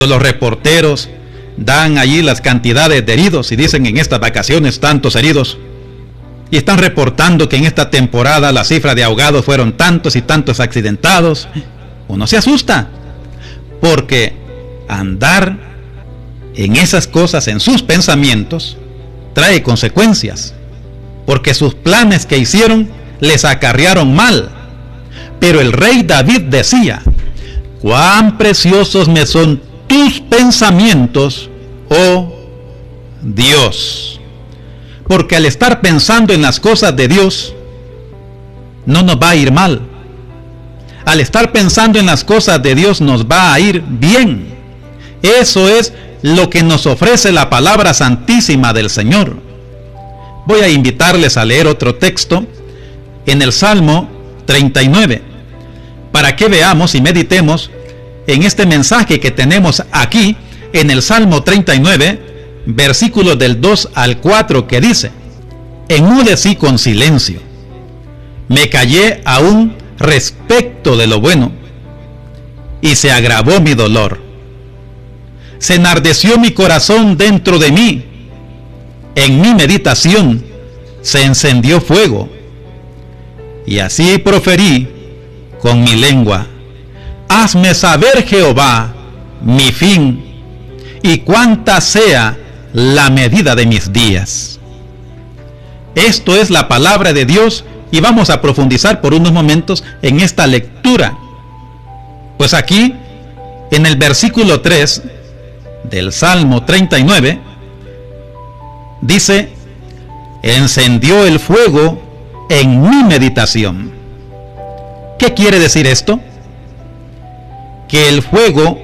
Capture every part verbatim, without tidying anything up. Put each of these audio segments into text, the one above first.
Los reporteros dan allí las cantidades de heridos y dicen en estas vacaciones tantos heridos, y están reportando que en esta temporada la cifra de ahogados fueron tantos y tantos accidentados. Uno se asusta, porque andar en esas cosas, en sus pensamientos, trae consecuencias, porque sus planes que hicieron les acarrearon mal. Pero el rey David decía: cuán preciosos me son tus pensamientos, oh Dios. Porque al estar pensando en las cosas de Dios, no nos va a ir mal. Al estar pensando en las cosas de Dios, nos va a ir bien. Eso es lo que nos ofrece la palabra santísima del Señor. Voy a invitarles a leer otro texto en el Salmo treinta y nueve, para que veamos y meditemos en este mensaje que tenemos aquí en el Salmo treinta y nueve, versículos del dos al cuatro, que dice: enmudecí con silencio, me callé aún respecto de lo bueno, y se agravó mi dolor. Se enardeció mi corazón dentro de mí, en mi meditación se encendió fuego, y así proferí con mi lengua: hazme saber, Jehová, mi fin, y cuánta sea la medida de mis días. Esto es la palabra de Dios, y vamos a profundizar por unos momentos en esta lectura. Pues aquí, en el versículo tres del Salmo treinta y nueve, dice: encendió el fuego en mi meditación. ¿Qué quiere decir esto? Que el fuego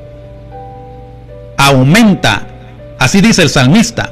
aumenta, así dice el salmista,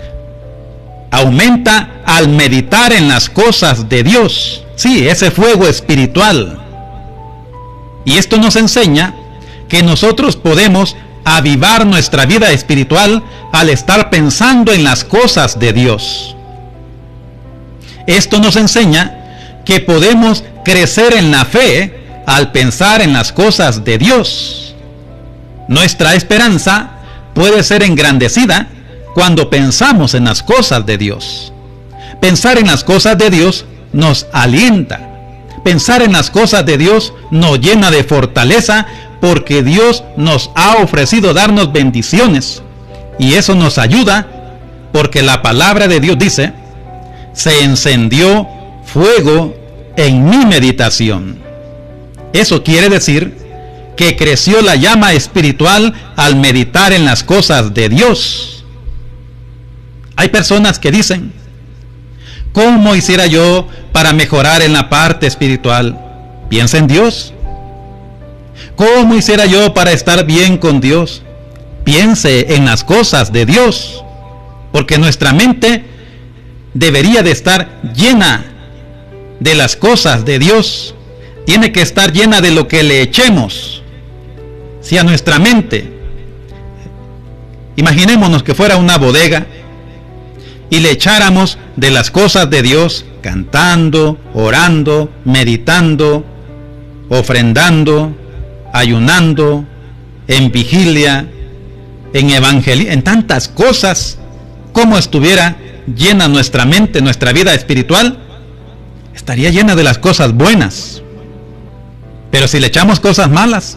aumenta al meditar en las cosas de Dios. Sí, ese fuego espiritual. Y esto nos enseña que nosotros podemos avivar nuestra vida espiritual al estar pensando en las cosas de Dios. Esto nos enseña que podemos crecer en la fe al pensar en las cosas de Dios. Nuestra esperanza puede ser engrandecida cuando pensamos en las cosas de Dios. Pensar en las cosas de Dios nos alienta. Pensar en las cosas de Dios nos llena de fortaleza, porque Dios nos ha ofrecido darnos bendiciones. Y eso nos ayuda, porque la palabra de Dios dice: se encendió fuego en mi meditación. Eso quiere decir que creció la llama espiritual al meditar en las cosas de Dios. Hay personas que dicen: ¿cómo hiciera yo para mejorar en la parte espiritual? Piensa en Dios. ¿Cómo hiciera yo para estar bien con Dios? Piense en las cosas de Dios, porque nuestra mente debería de estar llena de las cosas de Dios. Tiene que estar llena de lo que le echemos. Si a nuestra mente, imaginémonos que fuera una bodega, y le echáramos de las cosas de Dios, cantando, orando, meditando, ofrendando, ayunando, en vigilia, en evangelio, en tantas cosas, como estuviera llena nuestra mente, nuestra vida espiritual, estaría llena de las cosas buenas. Pero si le echamos cosas malas,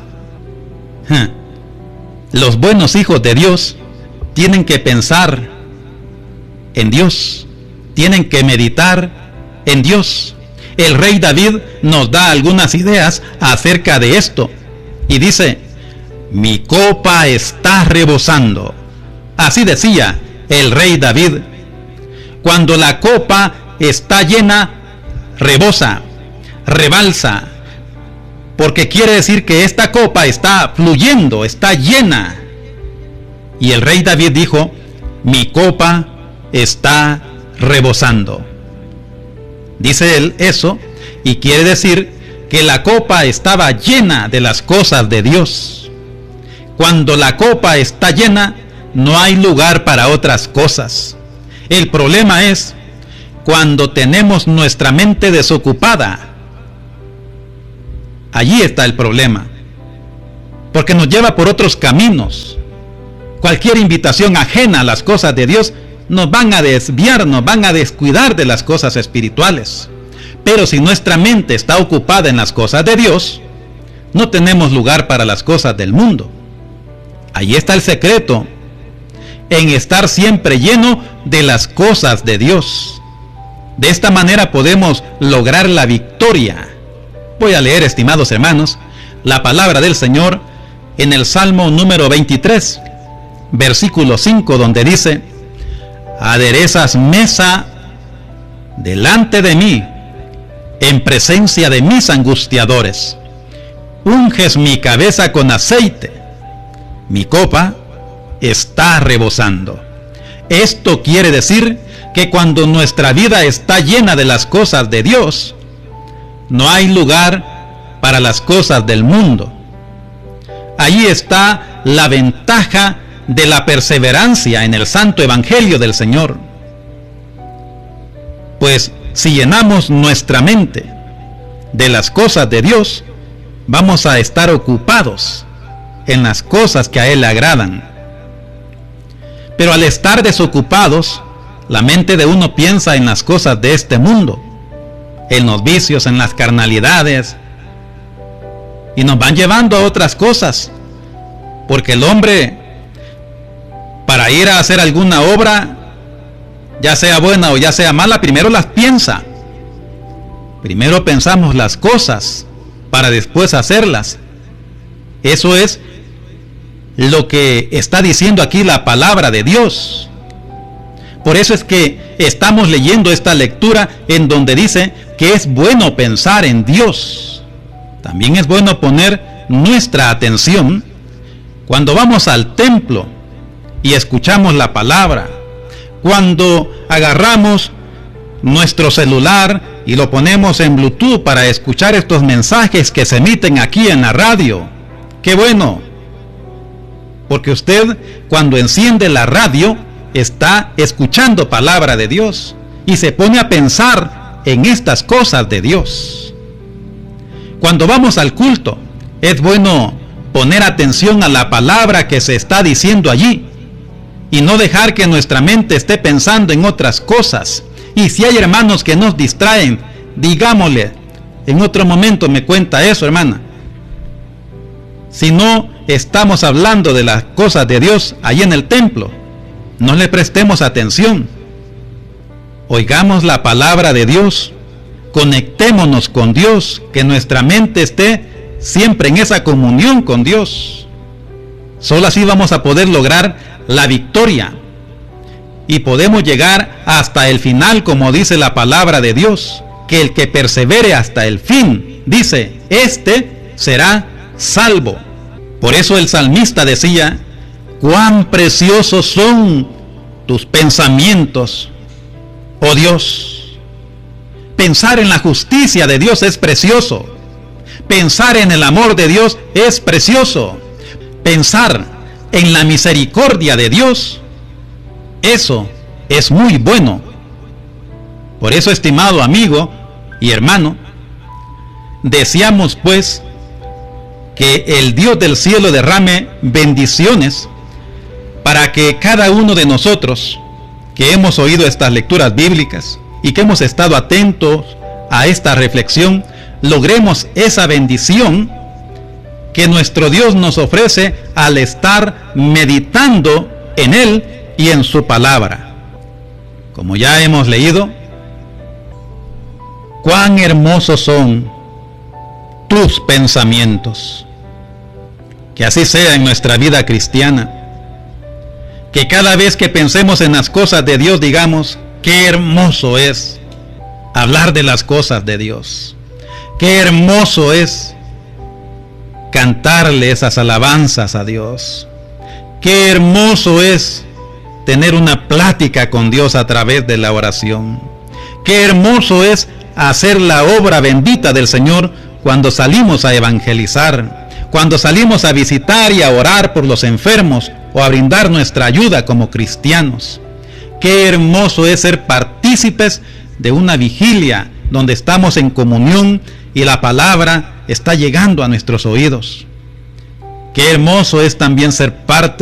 los buenos hijos de Dios tienen que pensar en Dios, tienen que meditar en Dios. El rey David nos da algunas ideas acerca de esto, y dice: mi copa está rebosando. Así decía el rey David. Cuando la copa está llena, rebosa, rebalsa, porque quiere decir que esta copa está fluyendo, está llena. Y el rey David dijo: mi copa está rebosando. Dice él eso, y quiere decir que la copa estaba llena de las cosas de Dios. Cuando la copa está llena, no hay lugar para otras cosas. El problema es cuando tenemos nuestra mente desocupada. Allí está el problema. porque nos lleva por otros caminos. Cualquier invitación ajena a las cosas de Dios nos van a desviar, nos van a descuidar de las cosas espirituales. Pero si nuestra mente está ocupada en las cosas de Dios, no tenemos lugar para las cosas del mundo. Ahí está el secreto, en estar siempre lleno de las cosas de Dios. De esta manera podemos lograr la victoria. Voy a leer, estimados hermanos, la palabra del Señor en el Salmo número veintitrés, versículo cinco, donde dice: aderezas mesa delante de mí, en presencia de mis angustiadores. Unges mi cabeza con aceite, mi copa está rebosando. Esto quiere decir que cuando nuestra vida está llena de las cosas de Dios, no hay lugar para las cosas del mundo. Ahí está la ventaja de la perseverancia en el santo evangelio del Señor. Pues si llenamos nuestra mente de las cosas de Dios, vamos a estar ocupados en las cosas que a Él le agradan. Pero al estar desocupados, la mente de uno piensa en las cosas de este mundo, en los vicios, en las carnalidades, y nos van llevando a otras cosas, porque el hombre, para ir a hacer alguna obra, ya sea buena o ya sea mala, primero las piensa. Primero pensamos las cosas para después hacerlas. Eso es lo que está diciendo aquí la palabra de Dios. Por eso es que estamos leyendo esta lectura en donde dice que es bueno pensar en Dios. También es bueno poner nuestra atención cuando vamos al templo y escuchamos la palabra, cuando agarramos nuestro celular y lo ponemos en Bluetooth para escuchar estos mensajes que se emiten aquí en la radio. ¡Qué bueno! Porque usted, cuando enciende la radio, está escuchando palabra de Dios y se pone a pensar en estas cosas de Dios. Cuando vamos al culto, es bueno poner atención a la palabra que se está diciendo allí y no dejar que nuestra mente esté pensando en otras cosas. Y si hay hermanos que nos distraen, digámosle: en otro momento me cuenta eso, hermana. Si no estamos hablando de las cosas de Dios allí en el templo, no le prestemos atención. Oigamos la palabra de Dios, conectémonos con Dios, que nuestra mente esté siempre en esa comunión con Dios. Solo así vamos a poder lograr la victoria y podemos llegar hasta el final, como dice la palabra de Dios, que el que persevere hasta el fin, dice, este será salvo. Por eso el salmista decía: cuán preciosos son tus pensamientos, oh Dios. Pensar en la justicia de Dios es precioso. Pensar en el amor de Dios es precioso. Pensar en la misericordia de Dios, eso es muy bueno. Por eso, estimado amigo y hermano, deseamos pues que el Dios del cielo derrame bendiciones para que cada uno de nosotros que hemos oído estas lecturas bíblicas y que hemos estado atentos a esta reflexión, logremos esa bendición que nuestro Dios nos ofrece al estar meditando en Él y en su palabra. Como ya hemos leído, cuán hermosos son tus pensamientos. Que así sea en nuestra vida cristiana. Que cada vez que pensemos en las cosas de Dios digamos: qué hermoso es hablar de las cosas de Dios. Qué hermoso es cantarle esas alabanzas a Dios. Qué hermoso es tener una plática con Dios a través de la oración. Qué hermoso es hacer la obra bendita del Señor cuando salimos a evangelizar, cuando salimos a visitar y a orar por los enfermos o a brindar nuestra ayuda como cristianos. Qué hermoso es ser partícipes de una vigilia donde estamos en comunión y la palabra está llegando a nuestros oídos. Qué hermoso es también ser parte